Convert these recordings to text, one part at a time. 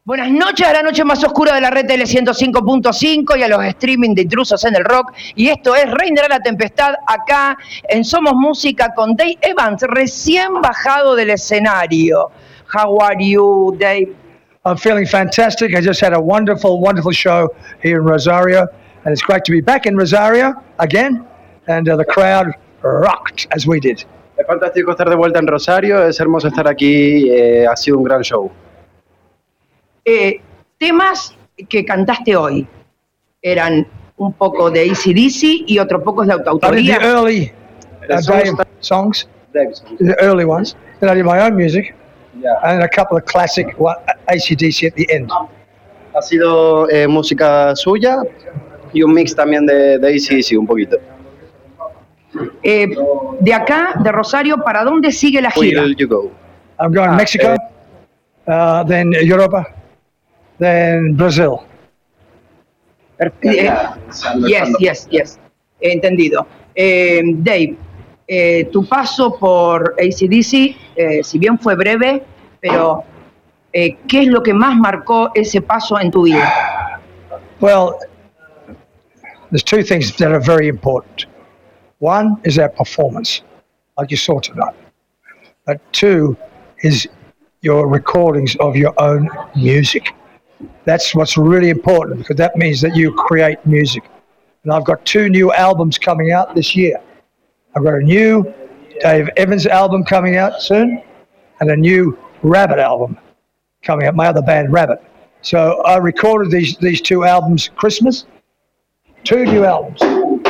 Buenas noches a la noche más oscura de la red TL 105.5 y a los streaming de Intrusos en el Rock. Y esto es Reinará la Tempestad acá en Somos Música con Dave Evans, recién bajado del escenario. How are you, Dave? I'm feeling fantastic. I just had a wonderful, wonderful show here in Rosario. And it's great to be back in Rosario again. And the crowd rocked as we did. Es fantástico estar de vuelta en Rosario, es hermoso estar aquí, ha sido un gran show. Temas que cantaste hoy eran un poco de AC/DC y otro poco es la autoría. The early Dave songs, the early ones. Then I did my own music, and a couple of classic AC/DC at the end. Ha sido música suya y un mix también de AC/DC un poquito. De acá, de Rosario, ¿para dónde sigue la gira? Where you go? I'm going to Mexico, then Europa, then Brazil. Yes. Entendido. Dave, tu paso por AC/DC, si bien fue breve, pero ¿qué es lo que más marcó ese paso en tu vida? Well, there's two things that are very important. One is our performance, like you saw tonight. But two is your recordings of your own music. That's what's really important, because that means that you create music. And I've got 2 new albums coming out this year. I've got a new Dave Evans album coming out soon, and a new Rabbit album coming out, my other band, Rabbit. So I recorded these 2 albums Christmas, 2 new albums,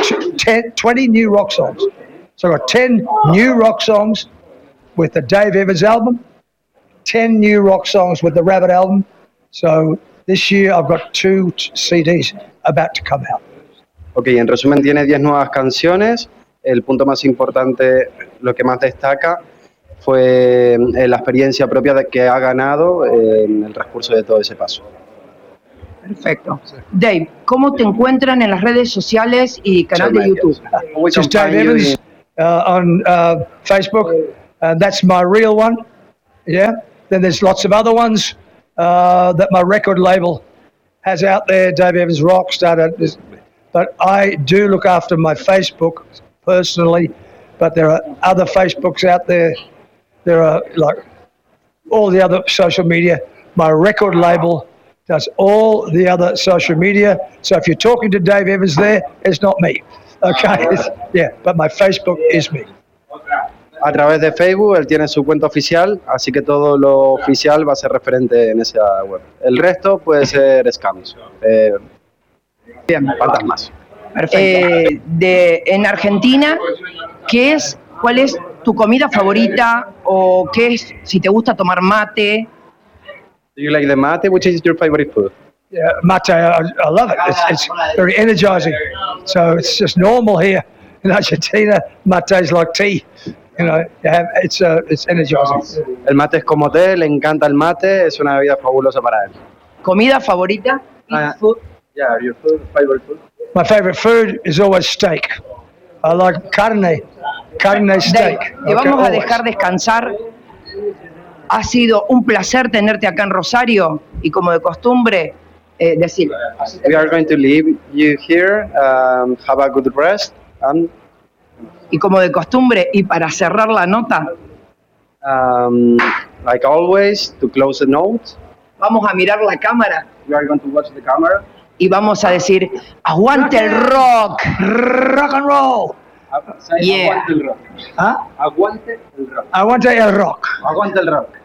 20 new rock songs. So I've got 10 new rock songs with the Dave Evans album, 10 new rock songs with the Rabbit album. So this year I've got 2 CDs about to come out. Ok, en resumen tiene 10 nuevas canciones. El punto más importante, lo que más destaca, fue la experiencia propia de que ha ganado en el transcurso de todo ese paso. Perfecto. Dave, ¿cómo te encuentran en las redes sociales y canal de YouTube? Just Dave Evans on Facebook. That's my real one. Yeah. Then there's lots of other ones that my record label has out there. Dave Evans Rockstar. But I do look after my Facebook personally. But there are other Facebooks out there. There are like all the other social media. My record label does all the other social media. So if you're talking to Dave Evans there, it's not me. Okay? But my Facebook is me. A través de Facebook, él tiene su cuenta oficial, así que todo lo oficial va a ser referente en esa web. El resto puede ser scams. Fantasmas. Perfecto. En Argentina, ¿cuál es tu comida favorita? ¿O qué es, si te gusta tomar mate? Do you like the mate? Which is your favorite food? Yeah, mate, I love it. It's very energizing. So it's just normal here in Argentina. Mate is like tea. You know, it's energizing. El mate es como té, le encanta el mate, es una bebida fabulosa para él. ¿Comida favorita? Food? Yeah, your favorite food? My favorite food is always steak. I like carne steak. Dave, te vamos a dejar descansar. Ha sido un placer tenerte acá en Rosario y como de costumbre, decir. We are going to leave you here. Have a good rest. Y como de costumbre, y para cerrar la nota, like always, to close the note, vamos a mirar la cámara. We are going to watch the camera. Y vamos a decir, ¡aguante el rock! Rock and roll. Yeah. Aguante el rock. ¿Ah? Aguante el rock. Aguante el rock. Aguante el rock.